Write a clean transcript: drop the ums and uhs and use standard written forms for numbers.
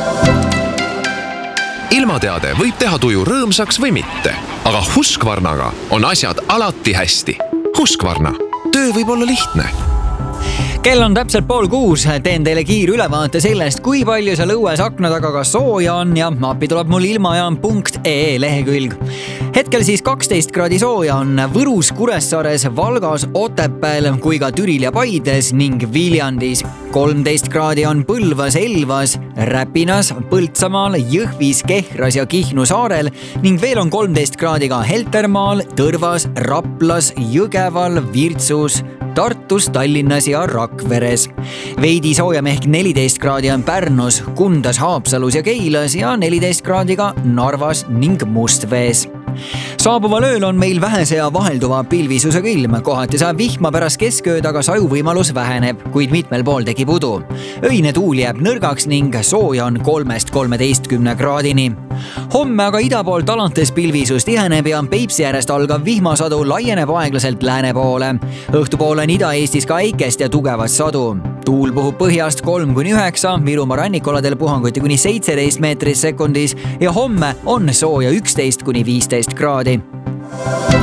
Ilmateade võib teha tuju rõõmsaks või mitte, aga Husqvarnaga on asjad alati hästi. Husqvarna. Töö võib olla lihtne. Kell on täpselt 5:30, teen teile kiire ülevaate sellest, kui palju seal õues akna taga ka sooja on ja appi tuleb mul ilmajaam.ee lehekülg. Hetkel siis 12 kraadi sooja on Võrus, Kuressaares, Valgas, Otepääl kui ka Türil ja Paides ning Viljandis. 13 kraadi on Põlvas, Elvas, Räpinas, Põltsamaal, Jõhvis, Kehras ja Kihnu saarel ning veel on 13 kraadi ka Heltermaal, Tõrvas, Raplas, Jõgeval, Virtsus, Tartus, Tallinnas ja Rakveres. Veidi soojem ehk 14 kraadi on Pärnus, Kundas, Haapsalus ja Keilas ja 14 kraadi ka Narvas ning Mustvees. Saabuval ööl on meil vähese ja vahelduva pilvisusega ilm. Kohati saab vihma pärast keskööd, aga sajuvõimalus väheneb, kuid mitmel pool tekib udu. Öine tuul jääb nõrgaks ning sooja on 3-13 kraadini. Homme aga ida poolt alates pilvisus tiheneb ja Peipsi äärest algav vihmasadu laieneb aeglaselt lääne poole. Õhtupoole on Ida-Eestis ka äikest ja tugevat sadu. Tuul puhub põhjast 3-9, Virumaa rannikoladel puhanguti kuni 17 meetrit sekundis ja homme on sooja 11-15 kraadi.